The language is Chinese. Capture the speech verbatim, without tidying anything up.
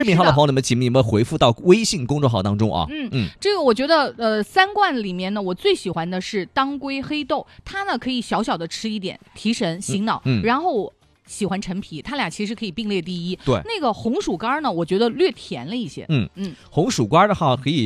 视频号的朋友们，请你们回复到微信公众号当中啊。 嗯嗯，这个我觉得呃，三罐里面呢，我最喜欢的是当归黑豆，它呢可以小小的吃一点，提神醒脑。嗯，嗯然后喜欢陈皮，它俩其实可以并列第一。 对， 那个红薯干呢，我觉得略甜了一些。 嗯嗯，红薯干的话可以。